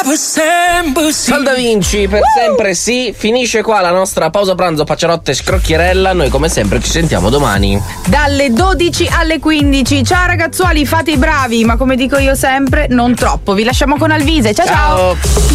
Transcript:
Sal Da Vinci, per sempre sì. Finisce qua la nostra pausa pranzo Pacciarotte Scrocchierella. Noi come sempre ci sentiamo domani dalle 12 alle 15. Ciao ragazzuoli, fate i bravi, ma come dico io sempre, non troppo. Vi lasciamo con Alvise. Ciao ciao.